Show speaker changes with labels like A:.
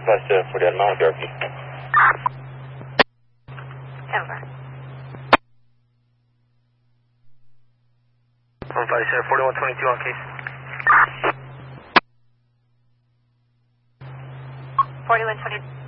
A: West 40 mile, DRP.
B: Over.
C: 157, 4122 on case.
B: 4120.